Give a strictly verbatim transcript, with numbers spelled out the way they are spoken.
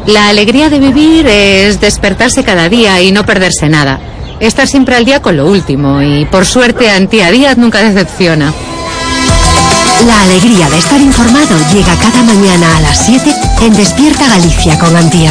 La alegría de vivir es despertarse cada día y no perderse nada. Estar siempre al día con lo último y, por suerte, Antía Díaz nunca decepciona. La alegría de estar informado llega cada mañana a las siete en Despierta Galicia con Antía.